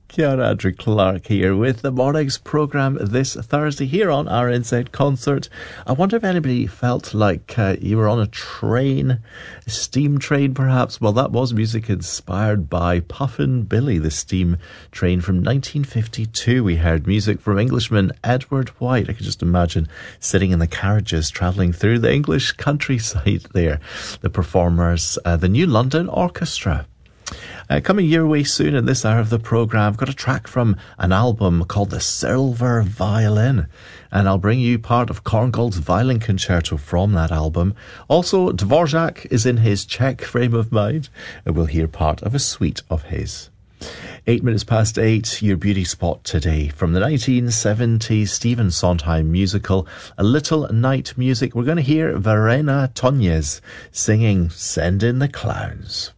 Ciara Andrew Clark here with the morning's programme this Thursday here on RNZ Concert. I wonder if anybody felt like you were on a train, a steam train perhaps. Well, that was music inspired by Puffin Billy, the steam train from 1952. We heard music from Englishman Edward White. I could just imagine sitting in the carriages travelling through the English countryside there. The performers, the New London Orchestra. Coming your way soon in this hour of the programme, I've got a track from an album called The Silver Violin, and I'll bring you part of Korngold's Violin Concerto from that album. Also, Dvorak is in his Czech frame of mind, and we'll hear part of a suite of his. 8 minutes past 8, your beauty spot today. From the 1970s Stephen Sondheim musical, A Little Night Music, we're going to hear Verena Tonjes singing Send in the Clowns.